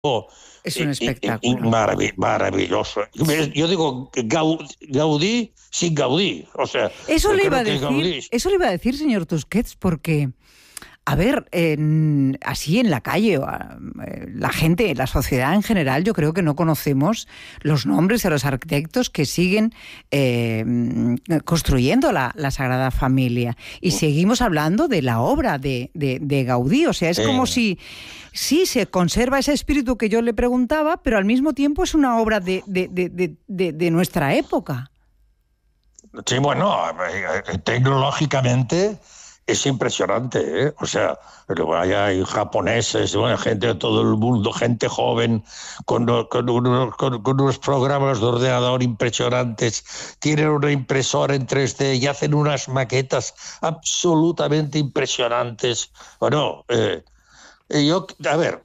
Es un espectáculo. Maravilloso. Yo digo Gaudí sin Gaudí. O sea, Eso le iba a creo que Gaudí... eso le iba a decir, señor Tusquets, porque, a ver, así en la calle, la gente, la sociedad en general, yo creo que no conocemos los nombres de los arquitectos que siguen construyendo la Sagrada Familia. Y seguimos hablando de la obra de Gaudí. O sea, es como si sí se conserva ese espíritu que yo le preguntaba, pero al mismo tiempo es una obra de nuestra época. Sí, bueno, tecnológicamente es impresionante, ¿eh? O sea, hay japoneses, bueno, gente de todo el mundo, gente joven, con unos programas de ordenador impresionantes, tienen una impresora en 3D y hacen unas maquetas absolutamente impresionantes. Bueno, a ver,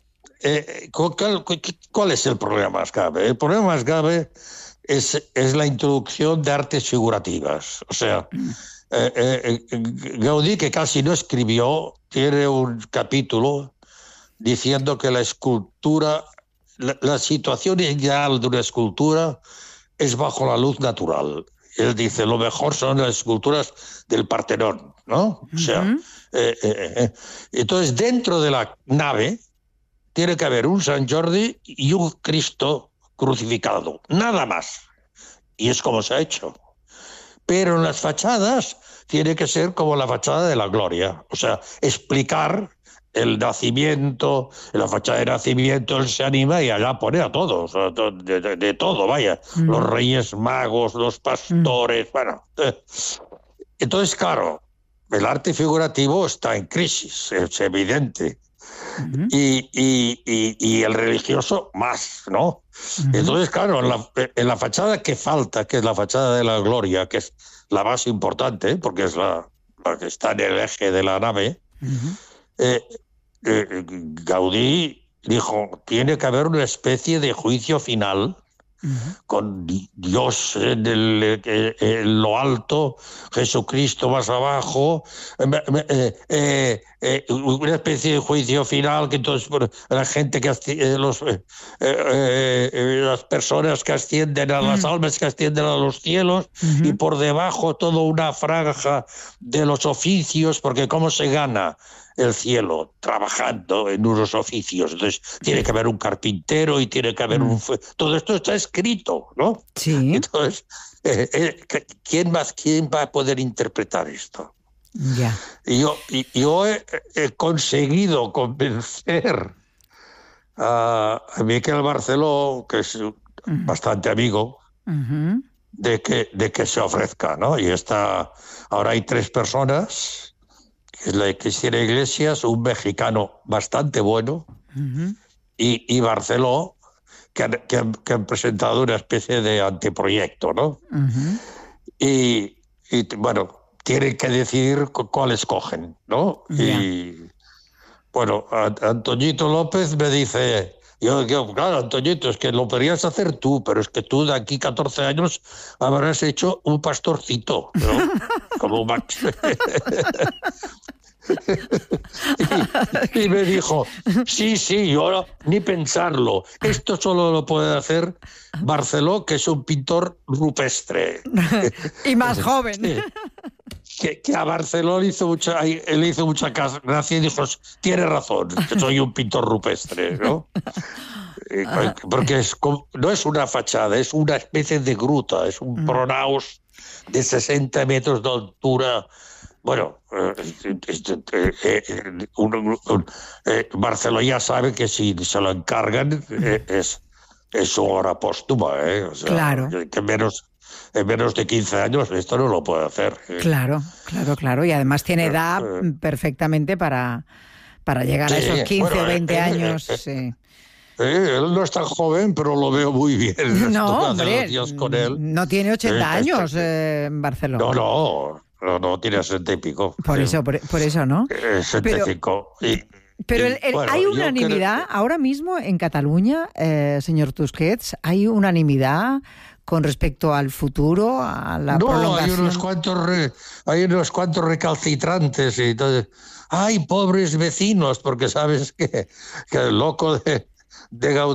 ¿cuál es el problema más grave? El problema más grave es la introducción de artes figurativas. O sea, Gaudí, que casi no escribió, tiene un capítulo diciendo que la escultura, la situación ideal de una escultura es bajo la luz natural. Él dice, lo mejor son las esculturas del Partenón, ¿no? O sea, entonces dentro de la nave tiene que haber un Sant Jordi y un Cristo crucificado, nada más. Y es como se ha hecho. Pero en las fachadas tiene que ser como la fachada de la Gloria, o sea, explicar el nacimiento, en la fachada de nacimiento él se anima y allá pone a todos, de todo, vaya, los reyes magos, los pastores, bueno. Entonces, claro, el arte figurativo está en crisis, es evidente. Y el religioso más, ¿no? Entonces, claro, en la fachada que falta, que es la fachada de la Gloria, que es la más importante, porque es la que está en el eje de la nave, Gaudí dijo, tiene que haber una especie de juicio final con Dios en lo alto, Jesucristo más abajo, una especie de juicio final que entonces la gente que las personas que ascienden a las almas que ascienden a los cielos y por debajo toda una franja de los oficios, porque ¿cómo se gana el cielo? Trabajando en unos oficios. Entonces tiene que haber un carpintero y tiene que haber todo esto está escrito, ¿no? Sí. Entonces, ¿quién va a poder interpretar esto? Ya. Yo he conseguido convencer a Miquel Barceló, que es bastante amigo, de que se ofrezca, ¿no? Y ahora hay 3 personas, que es la Cristina Iglesias, un mexicano bastante bueno, y Barceló, que han presentado una especie de anteproyecto, ¿no? Y bueno, tienen que decidir cuál escogen, ¿no? Yeah. Y bueno, Antoñito López me dice, yo, claro, Antoñito, es que lo podrías hacer tú, pero es que tú de aquí 14 años habrás hecho un pastorcito, ¿no? Como Max. Y me dijo, sí, yo ni pensarlo. Esto solo lo puede hacer Barceló, que es un pintor rupestre. Y más joven. Que a Barceló le hizo mucha gracia y dijo, tiene razón, que soy un pintor rupestre, ¿no? Porque no es una fachada, es una especie de gruta, es un pronaos de 60 metros de altura. Bueno, Barceló ya sabe que si se lo encargan es su obra póstuma, ¿eh? O sea, claro. Que en menos de 15 años esto no lo puede hacer. Claro. Y además tiene edad perfectamente para llegar a esos 15 o 20 años. Sí. Él no es tan joven, pero lo veo muy bien. No, hombre, con él. No tiene 80 años en Barcelona. No, tiene 60 y pico. Por eso, ¿no? 75. Pero hay unanimidad ahora mismo en Cataluña, señor Tusquets, hay unanimidad con respecto al futuro, a la prolongación. Hay unos cuantos recalcitrantes y entonces, ay, pobres vecinos, porque sabes que el loco de de Gaudí